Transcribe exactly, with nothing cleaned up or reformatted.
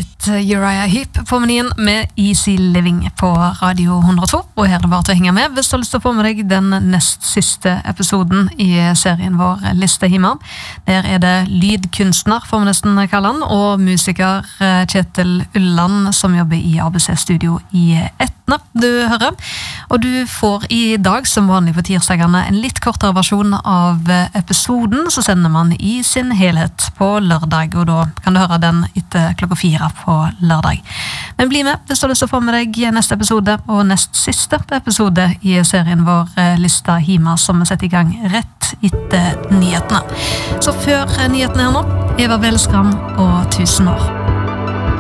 litt Uriah Heep på menyen med Easy Living på Radio hundre og to, og her er det bare til å henge med hvis du har lyst til å få med deg den nest siste episoden i serien vår Liste Himmel. Der er det lydkunstner, får vi nesten kalle han, og musiker Kjetil Ulland som jobber i A B C-studio i Etne, du hører. Og du får i dag, som vanlig på tirsdagene, en litt kortere versjon av episoden, så sender man i sin helhet på lørdag, og da kan du høre den etter klokka fire på lørdag. Men bli med hvis du har lyst til å få med deg neste episode og nest siste episode i serien vår Lista Hima, som vi setter i gang rett etter nyhetene. Så før nyhetene her nå, Eva Bellskram og Tusen år.